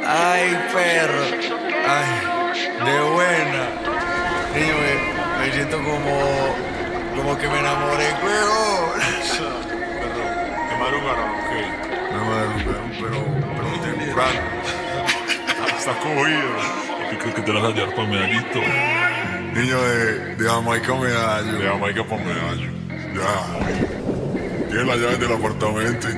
Ay, perro. Ay, de buena. Niño, me siento como que me enamoré, huevón. Perro, te madrugaron, ok. Me madrugaron, pero temprano. Está cogido. ¿Qué crees que te vas a hallar para medallito? Niño de Jamaica De Medallo. Jamaica para medallo. Ya. Tiene las llaves del apartamento y